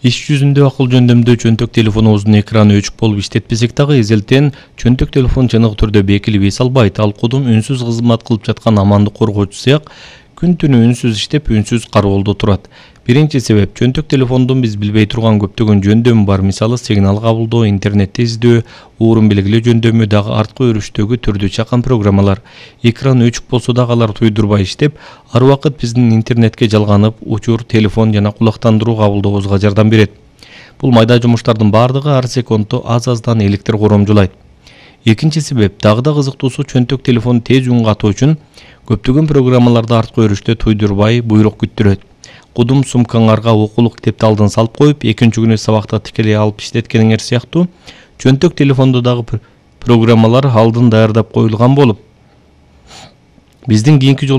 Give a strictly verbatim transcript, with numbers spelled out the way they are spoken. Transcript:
Иш жүзүндө акыл жөндөмдө чөнтөк телефонубуздун экраны өчүк болуп иштетпесек дагы эзелтен чөнтөк телефон чыныгы түрдө бекилип эс албайт. Ал кудум үнсүз кызмат кылып жаткан амандык коргоочу сыяк күн түнү үнсүз иштеп, үнсүз кароолдо турат. Биринчи себеп чөнтөк телефондун биз билбей турган көптөгөн жөндөмү бар. Мисалы, сигнал кабылдоо, интернетти издөө, уурун белгилөө жөндөмү, дагы арткы өрүштөгү түрдүү чакан программалар. Экран өчүк болсо дагы алар туйдурбай иштеп, ар убакыт биздин интернетке жалганып, учур, телефон жана кулактандыруу кабылдообузга жардам берет. Бул майда жумуштардын бардыгы ар секундту аз-аздан электр коромжулайт. Экинчи себеп дагы да кызыктуусу чөнтөк телефон тез үн катуу үчүн көптөгөн программаларды арткы өрүштө туйдурбай буйрук күттүрөт. Кудум сумкаңарга окулук китепти алдын салып коюп, экинчи күнү сабакта тикелей алып иштеткениңер сыяктуу чөнтөк телефондо дагы программалар алдын даярдап коюлган болуп, биздин кийинки жолу